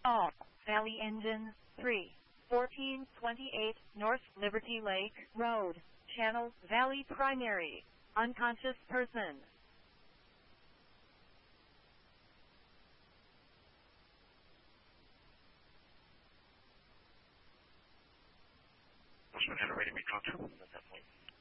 Off. Valley engine 3. 1428 North Liberty Lake Road. Channel Valley Primary. Unconscious person. What's the rating we talked to at that point?